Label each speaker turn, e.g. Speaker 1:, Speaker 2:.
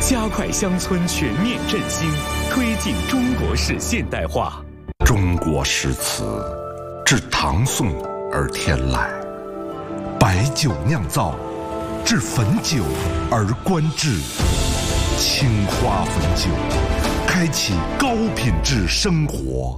Speaker 1: 加快乡村全面振兴，推进中国式现代化。
Speaker 2: 中国诗词自唐宋而天来，白酒酿造，至汾酒而观致。青花汾酒，开启高品质生活。